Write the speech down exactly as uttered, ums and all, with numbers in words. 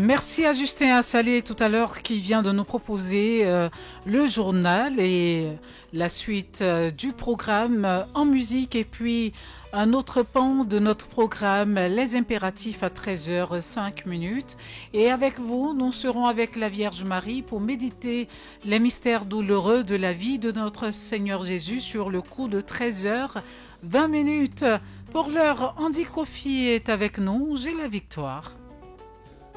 Merci à Justin Assalé tout à l'heure qui vient de nous proposer euh, le journal et la suite euh, du programme euh, en musique et puis un autre pan de notre programme Les impératifs à treize heures cinq minutes. Et avec vous, nous serons avec la Vierge Marie pour méditer les mystères douloureux de la vie de notre Seigneur Jésus sur le coup de treize heures vingt minutes. Pour l'heure, Andy Kofi est avec nous. J'ai la victoire.